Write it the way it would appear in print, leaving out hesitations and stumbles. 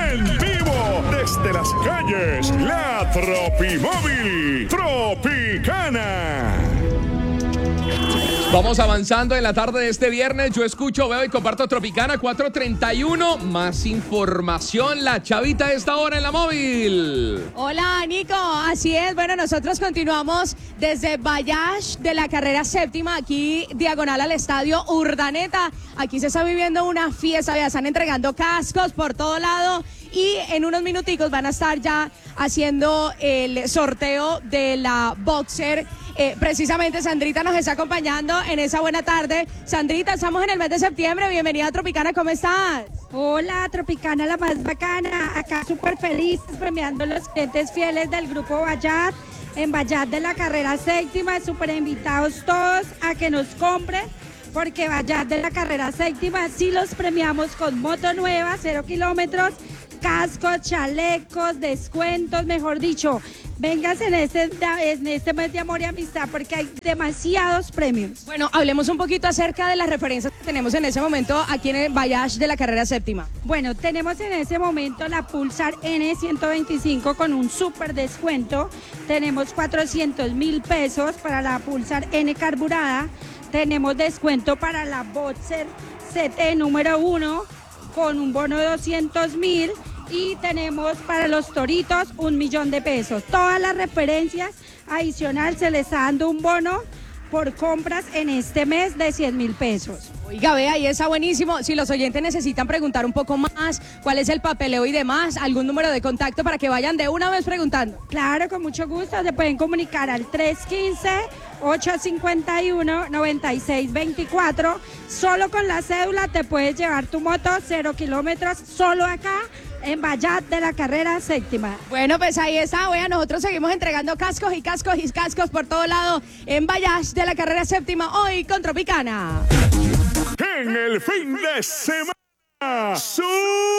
en vivo desde las calles, la Tropimóvil Tropicana. Vamos avanzando en la tarde de este viernes. Yo escucho, veo y comparto Tropicana 4:31. Más información, la chavita a esta hora en la móvil. Hola, Nico. Así es. Bueno, nosotros continuamos desde Voyage de la carrera séptima, aquí diagonal al estadio Urdaneta. Aquí se está viviendo una fiesta, ya están entregando cascos por todo lado. Y en unos minuticos van a estar ya haciendo el sorteo de la Boxer. Precisamente Sandrita nos está acompañando en esa buena tarde. Sandrita, estamos en el mes de septiembre. Bienvenida a Tropicana, ¿cómo estás? Hola, Tropicana, la más bacana. Acá súper felices premiando los clientes fieles del grupo Voyage. En Voyage de la carrera séptima, súper invitados todos a que nos compren. Porque Voyage de la carrera séptima sí los premiamos con moto nueva, 0 kilómetros, cascos, chalecos, descuentos, mejor dicho. Véngase en este mes de amor y amistad porque hay demasiados premios. Bueno, hablemos un poquito acerca de las referencias que tenemos en ese momento aquí en el Voyage de la carrera séptima. Bueno, tenemos en ese momento la Pulsar N125 con un súper descuento. Tenemos 400,000 pesos para la Pulsar N carburada. Tenemos descuento para la Boxer CT número 1 con un bono de 200,000 y tenemos para los toritos 1,000,000 de pesos. Todas las referencias adicional se les está dando un bono por compras en este mes de 100,000 pesos. Oiga, ve, ahí está buenísimo. Si los oyentes necesitan preguntar un poco más, cuál es el papeleo y demás, algún número de contacto para que vayan de una vez preguntando. Claro, con mucho gusto, se pueden comunicar al 315-851-9624. Solo con la cédula te puedes llevar tu moto 0 kilómetros, solo acá en Voyage de la carrera séptima. Bueno, pues ahí está, vea, nosotros seguimos entregando cascos y cascos y cascos por todo lado en Voyage de la carrera séptima, hoy con Tropicana. En el fin de semana,